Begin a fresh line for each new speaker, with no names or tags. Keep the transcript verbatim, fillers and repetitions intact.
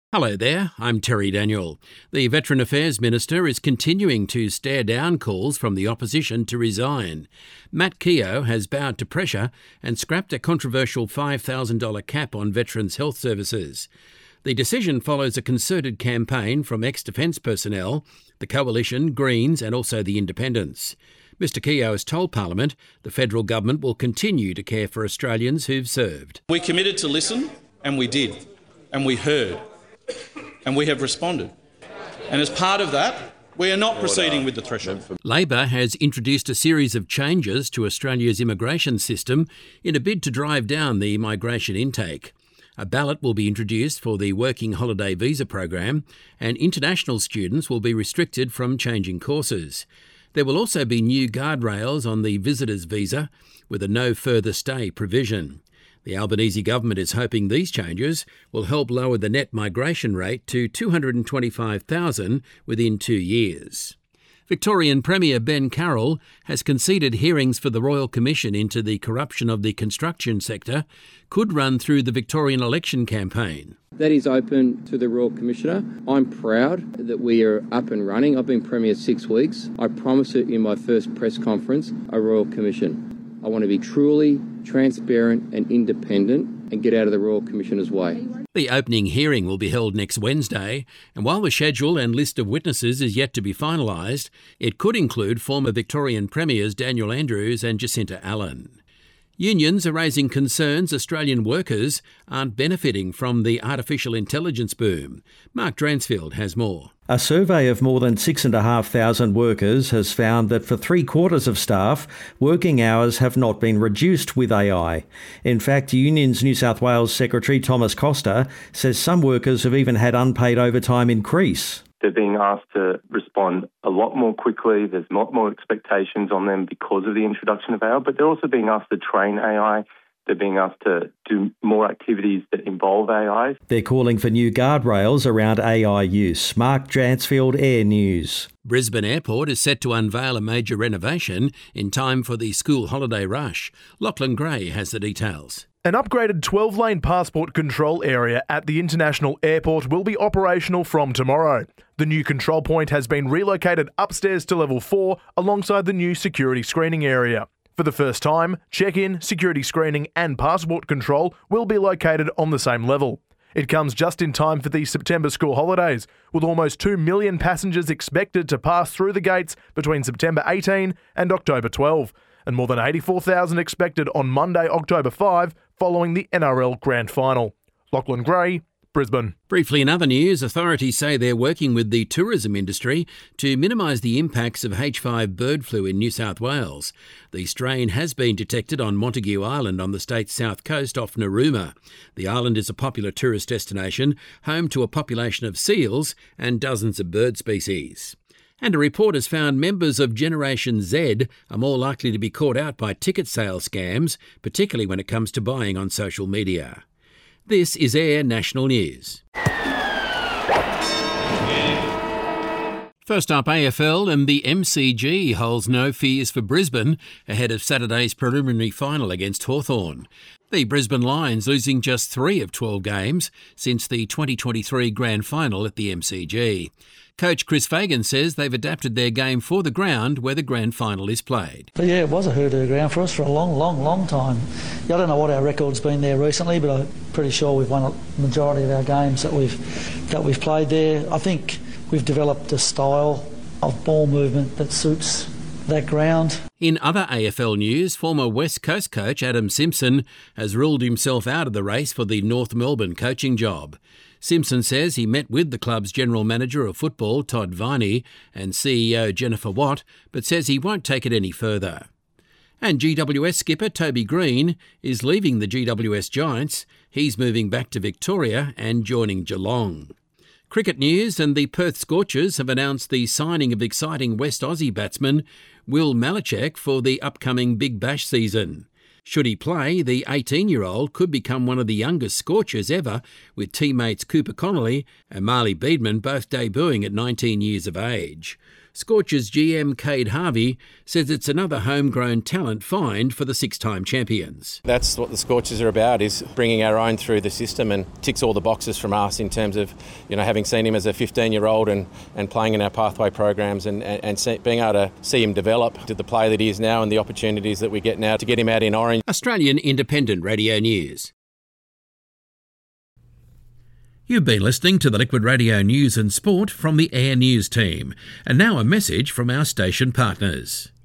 Hello there, I'm Terry Daniel. The Veteran Affairs Minister is continuing to stare down calls from the opposition to resign. Matt Keogh has bowed to pressure and scrapped a controversial five thousand dollars cap on veterans' health services. The decision follows a concerted campaign from ex-defence personnel, the Coalition, Greens and also the Independents. Mr Keogh has told Parliament the federal government will continue to care for Australians who've served.
We committed to listen, and we did, and we heard. And we have responded. And as part of that, we are not proceeding with the threshold.
Labor has introduced a series of changes to Australia's immigration system in a bid to drive down the migration intake. A ballot will be introduced for the Working Holiday Visa program, and international students will be restricted from changing courses. There will also be new guardrails on the visitor's visa with a no further stay provision. The Albanese government is hoping these changes will help lower the net migration rate to two hundred twenty-five thousand within two years. Victorian Premier Ben Carroll has conceded hearings for the Royal Commission into the corruption of the construction sector could run through the Victorian election campaign.
That is open to the Royal Commissioner. I'm proud that we are up and running. I've been Premier six weeks. I promised it in my first press conference, a Royal Commission. I want to be truly transparent and independent and get out of the Royal Commissioner's way.
The opening hearing will be held next Wednesday, and while the schedule and list of witnesses is yet to be finalised, it could include former Victorian Premiers Daniel Andrews and Jacinta Allen. Unions are raising concerns Australian workers aren't benefiting from the artificial intelligence boom. Mark Dransfield has more.
A survey of more than six thousand five hundred workers has found that for three quarters of staff, working hours have not been reduced with A I. In fact, Unions New South Wales Secretary Thomas Costa says some workers have even had unpaid overtime increase.
They're being asked to respond a lot more quickly. There's a lot more expectations on them because of the introduction of A I, but they're also being asked to train A I. They're being asked to do more activities that involve A I.
They're calling for new guardrails around A I use. Mark Dransfield, Air News.
Brisbane Airport is set to unveil a major renovation in time for the school holiday rush. Lachlan Gray has the details.
An upgraded twelve-lane passport control area at the International Airport will be operational from tomorrow. The new control point has been relocated upstairs to level four alongside the new security screening area. For the first time, check-in, security screening and passport control will be located on the same level. It comes just in time for the September school holidays, with almost two million passengers expected to pass through the gates between September eighteenth and October twelfth, and more than eighty-four thousand expected on Monday, October fifth, following the N R L Grand Final. Lachlan Gray, Brisbane.
Briefly in other news, authorities say they're working with the tourism industry to minimise the impacts of H five bird flu in New South Wales. The strain has been detected on Montague Island on the state's south coast off Narooma. The island is a popular tourist destination, home to a population of seals and dozens of bird species. And a report has found members of Generation Z are more likely to be caught out by ticket sale scams, particularly when it comes to buying on social media. This is Air National News. First up, A F L and the M C G holds no fears for Brisbane ahead of Saturday's preliminary final against Hawthorn. The Brisbane Lions losing just three of twelve games since the twenty twenty-three grand final at the M C G. Coach Chris Fagan says they've adapted their game for the ground where the grand final is played.
But yeah, it was a hurdle ground for us for a long, long, long time. Yeah, I don't know what our record's been there recently, but I'm pretty sure we've won a majority of our games that we've that we've played there. I think we've developed a style of ball movement that suits that ground.
In other A F L news, former West Coast coach Adam Simpson has ruled himself out of the race for the North Melbourne coaching job. Simpson says he met with the club's general manager of football, Todd Viney, and C E O Jennifer Watt, but says he won't take it any further. And G W S skipper Toby Green is leaving the G W S Giants. He's moving back to Victoria and joining Geelong. Cricket news, and the Perth Scorchers have announced the signing of exciting West Aussie batsman Will Malachek for the upcoming Big Bash season. Should he play, the eighteen-year-old could become one of the youngest Scorchers ever, with teammates Cooper Connolly and Marley Beedman both debuting at nineteen years of age. Scorchers G M Cade Harvey says it's another homegrown talent find for the six-time champions.
That's what the Scorchers are about, is bringing our own through the system, and ticks all the boxes from us in terms of, you know, having seen him as a fifteen-year-old and, and playing in our pathway programs and, and, and see, being able to see him develop to the player that he is now and the opportunities that we get now to get him out in orange.
Australian Independent Radio News. You've been listening to the Liquid Radio News and Sport from the Air News team. And now a message from our station partners.